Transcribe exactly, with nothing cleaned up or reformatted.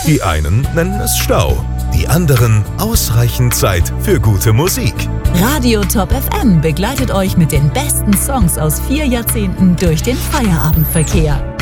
Die einen nennen es Stau, die anderen ausreichend Zeit für gute Musik. Radio Top F M begleitet euch mit den besten Songs aus vier Jahrzehnten durch den Feierabendverkehr.